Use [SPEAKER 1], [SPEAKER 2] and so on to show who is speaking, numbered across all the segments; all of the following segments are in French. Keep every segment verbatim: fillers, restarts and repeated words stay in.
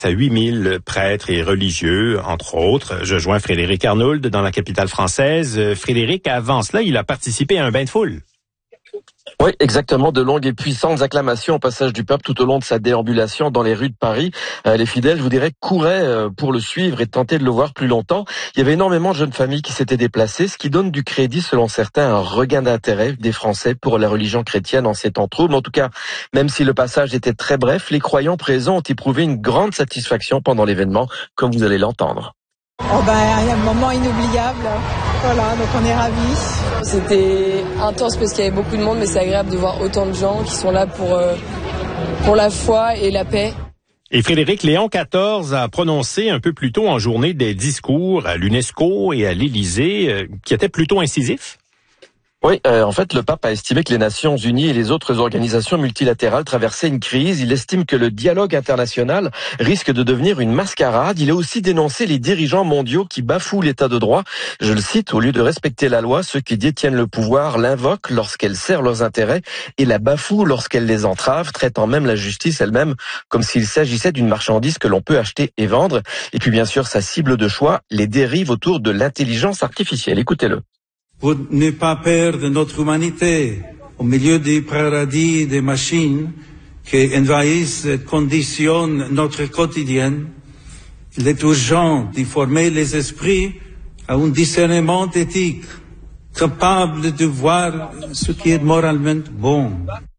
[SPEAKER 1] à huit mille prêtres et religieux, entre autres. Je joins Frédéric Arnould dans la capitale française. Frédéric, avant cela, il a participé à un bain de foule.
[SPEAKER 2] Oui, exactement. De longues et puissantes acclamations au passage du pape tout au long de sa déambulation dans les rues de Paris. Euh, les fidèles, je vous dirais, couraient euh, pour le suivre et tenter de le voir plus longtemps. Il y avait énormément de jeunes familles qui s'étaient déplacées, ce qui donne du crédit, selon certains, un regain d'intérêt des Français pour la religion chrétienne en ces temps troubles. En tout cas, même si le passage était très bref, les croyants présents ont éprouvé une grande satisfaction pendant l'événement, comme vous allez l'entendre.
[SPEAKER 3] Oh ben, il y a un moment inoubliable. Voilà, donc on est ravis.
[SPEAKER 4] C'était intense parce qu'il y avait beaucoup de monde, mais c'est agréable de voir autant de gens qui sont là pour, euh, pour la foi et la paix.
[SPEAKER 1] Et Frédéric, Léon quatorze a prononcé un peu plus tôt en journée des discours à l'UNESCO et à l'Élysée euh, qui étaient plutôt incisifs.
[SPEAKER 2] Oui, euh, en fait, le pape a estimé que les Nations Unies et les autres organisations multilatérales traversaient une crise. Il estime que le dialogue international risque de devenir une mascarade. Il a aussi dénoncé les dirigeants mondiaux qui bafouent l'état de droit. Je le cite, au lieu de respecter la loi, ceux qui détiennent le pouvoir l'invoquent lorsqu'elle sert leurs intérêts et la bafouent lorsqu'elle les entrave, traitant même la justice elle-même comme s'il s'agissait d'une marchandise que l'on peut acheter et vendre. Et puis bien sûr, sa cible de choix, les dérives autour de l'intelligence artificielle. Écoutez-le.
[SPEAKER 5] Pour ne pas perdre notre humanité au milieu du paradis des machines qui envahissent et conditionnent notre quotidien, il est urgent de former les esprits à un discernement éthique, capable de voir ce qui est moralement bon.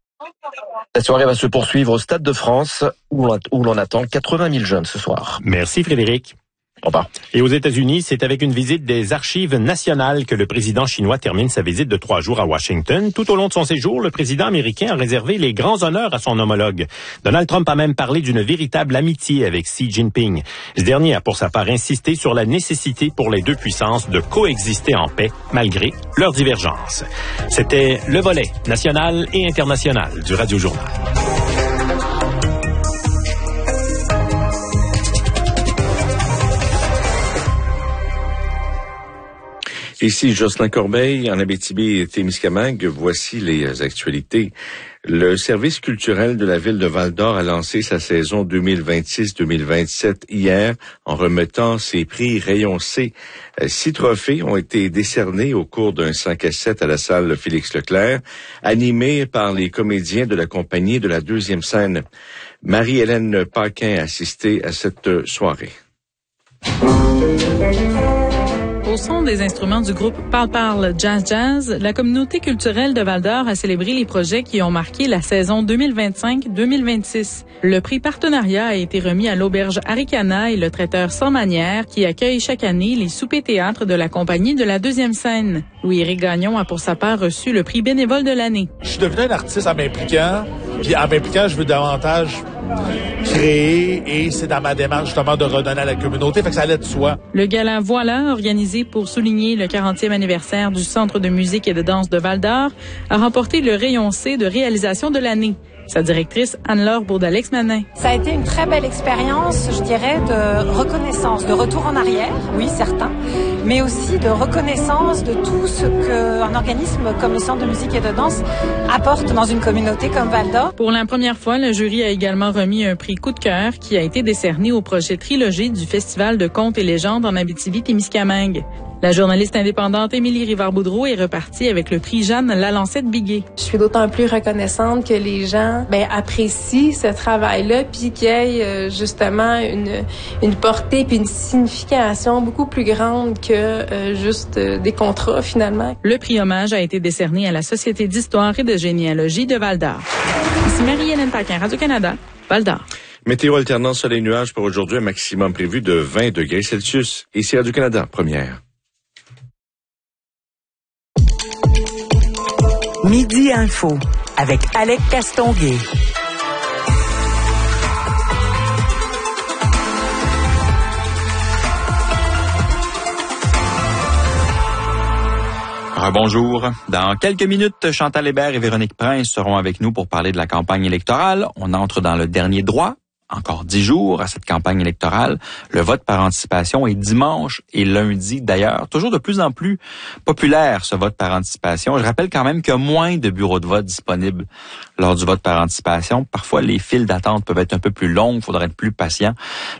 [SPEAKER 2] La soirée va se poursuivre au Stade de France, où l'on attend quatre-vingt mille jeunes ce soir.
[SPEAKER 1] Merci Frédéric.
[SPEAKER 2] Au revoir.
[SPEAKER 1] Et aux États-Unis, c'est avec une visite des archives nationales que le président chinois termine sa visite de trois jours à Washington. Tout au long de son séjour, le président américain a réservé les grands honneurs à son homologue. Donald Trump a même parlé d'une véritable amitié avec Xi Jinping. Ce dernier a pour sa part insisté sur la nécessité pour les deux puissances de coexister en paix malgré leurs divergences. C'était le volet national et international du Radio Journal.
[SPEAKER 6] Ici Jocelyn Corbeil, en Abitibi-Témiscamingue. Voici les actualités. Le service culturel de la ville de Val-d'Or a lancé sa saison deux mille vingt-six deux mille vingt-sept hier en remettant ses prix Rayon C. Six trophées ont été décernés au cours d'un cinq à sept à la salle Félix Leclerc, animé par les comédiens de la compagnie de la deuxième scène. Marie-Hélène Paquin a assisté à cette soirée.
[SPEAKER 7] Au son des instruments du groupe Parle Parle Jazz Jazz, la communauté culturelle de Val-d'Or a célébré les projets qui ont marqué la saison deux mille vingt-cinq deux mille vingt-six. Le prix partenariat a été remis à l'auberge Aricana et le traiteur Sans Manière qui accueille chaque année les soupers théâtres de la compagnie de la deuxième scène. Louis-Éric Gagnon a pour sa part reçu le prix bénévole de l'année.
[SPEAKER 8] Je suis devenu un artiste en m'impliquant, puis en m'impliquant, je veux davantage créer et c'est dans ma démarche justement de redonner à la communauté, fait que ça allait de soi.
[SPEAKER 7] Le gala Voilà, organisé pour souligner le quarantième anniversaire du Centre de musique et de danse de Val-d'Or, a remporté le Rayon C de réalisation de l'année. Sa directrice, Anne-Laure Bourdalex-Manin.
[SPEAKER 9] Ça a été une très belle expérience, je dirais, de reconnaissance, de retour en arrière, oui, certain, mais aussi de reconnaissance de tout ce qu'un organisme comme le Centre de musique et de danse apporte dans une communauté comme Val-d'Or.
[SPEAKER 7] Pour la première fois, le jury a également remis un prix coup de cœur qui a été décerné au projet Trilogie du Festival de contes et légendes en Abitibi-Témiscamingue. La journaliste indépendante Émilie Rivard-Boudreau est repartie avec le prix Jeanne Lalancette-Biguet.
[SPEAKER 10] Je suis d'autant plus reconnaissante que les gens ben, apprécient ce travail-là puis qu'il y ait euh, justement une, une portée puis une signification beaucoup plus grande que euh, juste euh, des contrats finalement.
[SPEAKER 7] Le prix hommage a été décerné à la Société d'histoire et de généalogie de Val-d'Or. Ici Marie-Hélène Paquin, Radio-Canada, Val-d'Or.
[SPEAKER 6] Météo alternant soleil-nuage pour aujourd'hui, un maximum prévu de vingt degrés Celsius. Ici Radio-Canada, première.
[SPEAKER 11] Midi Info avec Alec Castonguay.
[SPEAKER 12] Bonjour. Dans quelques minutes, Chantal Hébert et Véronique Prince seront avec nous pour parler de la campagne électorale. On entre dans le dernier droit. Encore dix jours à cette campagne électorale. Le vote par anticipation est dimanche et lundi d'ailleurs. Toujours de plus en plus populaire ce vote par anticipation. Je rappelle quand même qu'il y a moins de bureaux de vote disponibles lors du vote par anticipation. Parfois, les files d'attente peuvent être un peu plus longues. Il faudra être plus patient.